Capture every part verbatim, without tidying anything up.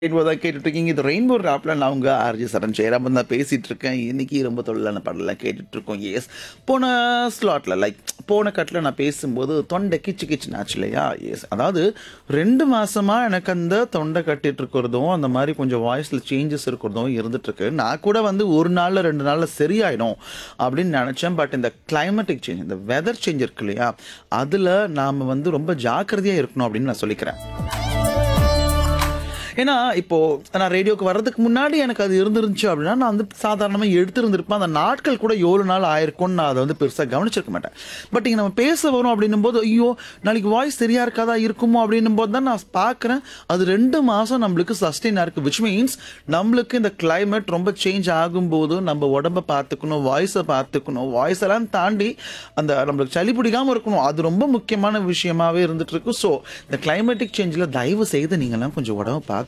Rainbow தான் கேட்டுட்டு இருக்கீங்க. இது ரெயின்போ ராப்ல நான் உங்க ஆர்ஜி சரண் ஜெயராமன் தான் பேசிட்டு இருக்கேன். இன்னைக்கு ரொம்ப தொழிலான பாடலாம் கேட்டுட்டு இருக்கோம். எஸ், போன ஸ்லாட்ல லைக் போன கட்டில் நான் பேசும்போது தொண்டை கிச்சு கிச்சுன்னு ஆச்சு இல்லையா? எஸ், அதாவது ரெண்டு மாசமா எனக்கு அந்த தொண்டை கட்டிட்டு இருக்கிறதும் அந்த மாதிரி கொஞ்சம் வாய்ஸ்ல சேஞ்சஸ் இருக்கிறதும் இருந்துட்டு இருக்கு. நான் கூட வந்து ஒரு நாள்ல ரெண்டு நாள்ல சரியாயிடும் அப்படின்னு நினைச்சேன். பட் இந்த கிளைமேட்டிக் சேஞ்ச், இந்த வெதர் சேஞ்ச் இருக்கு இல்லையா, அதுல நாம வந்து ரொம்ப ஜாக்கிரதையா இருக்கணும் அப்படின்னு நான் சொல்லிக்கிறேன். ஏன்னா இப்போ நான் ரேடியோக்கு வர்றதுக்கு முன்னாடி எனக்கு அது இருந்துருந்துச்சு அப்படின்னா நான் வந்து சாதாரணமாக எடுத்துருந்துருப்பேன். அந்த நாட்கள் கூட ஏழு நாள் ஆயிருக்கும்னு நான் அதை வந்து பெருசாக கவனிச்சிருக்க மாட்டேன். பட் இங்கே நம்ம பேச வரும் அப்படின்னும் போது ஐயோ நாளைக்கு வாய்ஸ் சரியா இருக்காதா இருக்குமோ அப்படின்னும் போது தான் நான் பார்க்குறேன் அது ரெண்டு மாதம் நம்மளுக்கு சஸ்டெயினாக இருக்குது. விச் மீன்ஸ் நம்மளுக்கு இந்த கிளைமேட் ரொம்ப சேஞ்ச் ஆகும்போது நம்ம உடம்பை பார்த்துக்கணும், வாய்ஸை பார்த்துக்கணும், வாய்ஸ் எல்லாம் தாண்டி அந்த நம்மளுக்கு சளி பிடிக்காமல் இருக்கணும். அது ரொம்ப முக்கியமான விஷயமாவே இருந்துட்டு இருக்கு. ஸோ இந்த கிளைமேட்டிக் சேஞ்சில் தயவு செய்து நீங்கள்லாம் கொஞ்சம் உடம்பை பார்த்துக்கோங்க.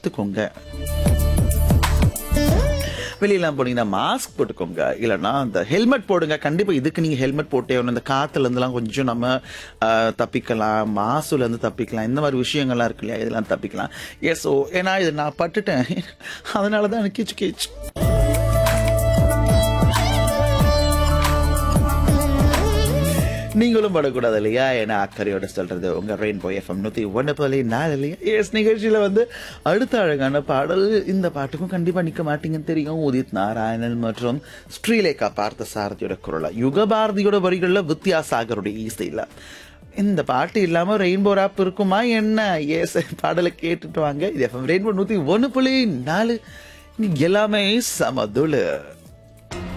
வெளியெல்லாம் போனீங்கன்னா மாஸ்க் போட்டுக்கோங்க, இல்லைன்னா அந்த ஹெல்மெட் போடுங்க. கண்டிப்பாக இதுக்கு நீங்கள் ஹெல்மெட் போட்டே வரணும். இந்த காற்றுல இருந்துலாம் கொஞ்சம் நம்ம தப்பிக்கலாம், மாசுல இருந்து தப்பிக்கலாம், இந்த மாதிரி விஷயங்கள்லாம் இருக்கு இல்லையா, இதெல்லாம் தப்பிக்கலாம். எஸ், ஓ ஏன்னா இது நான் பட்டுட்டேன், அதனால தான் எனக்கு கிச்சு கிச்சு. நீங்களும் படக்கூடாது இல்லையா? ஏன்னா அக்கறையோட சொல்றது உங்க ரெயின்போ எஃப்எம் நூத்தி ஒன்று புள்ளி நாலு இல்லையா? எஸ், நிகழ்ச்சியில வந்து அடுத்த அழகான பாடல். இந்த பாட்டுக்கும் கண்டிப்பா நிக்க மாட்டீங்கன்னு தெரியும். உதித் நாராயணன் மற்றும் ஸ்ரீலேகா பார்த்த சாரதியோட குரலா, யுகபாரதியோட வரிகள்ல வித்யாசாகருடைய இசையில இந்த பாட்டு இல்லாம ரெயின்போ ராப் இருக்குமா என்ன? எஸ், பாடலை கேட்டுட்டு வாங்க. இது எஃப்எம் ரெயின்போ நூத்தி ஒன்று புள்ளி நாலு, எல்லாமே சமதுல.